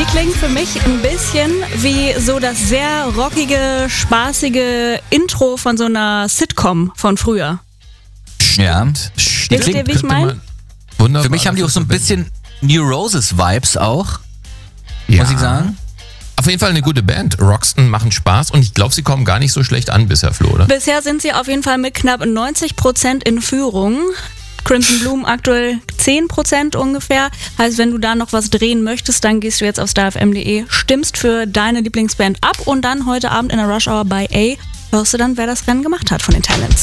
Die klingen für mich ein bisschen wie so das sehr rockige, spaßige Intro von so einer Sitcom von früher. Ja. Wisst ihr, wie ich meine? Wunderbar. Für mich haben die auch so ein bisschen New Roses-Vibes auch, muss ich sagen. Auf jeden Fall eine gute Band. Roxton machen Spaß und ich glaube, sie kommen gar nicht so schlecht an bisher, Flo, oder? Bisher sind sie auf jeden Fall mit knapp 90% in Führung. Crimson Bloom aktuell 10% ungefähr. Heißt, wenn du da noch was drehen möchtest, dann gehst du jetzt auf starfm.de, stimmst für deine Lieblingsband ab und dann heute Abend in der Rush Hour bei A hörst du dann, wer das Rennen gemacht hat von den Talents.